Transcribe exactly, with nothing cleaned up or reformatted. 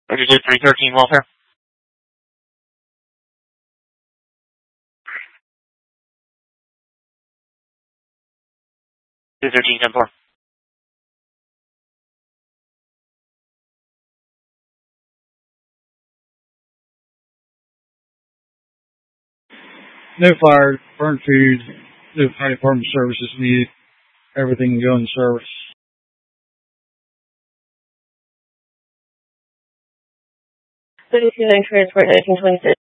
Understood, three thirteen welfare. two thirteen ten four. No fire, burnt food, no fire department services needed. Everything can go in service. thirty-two nine transport nineteen twenty-six.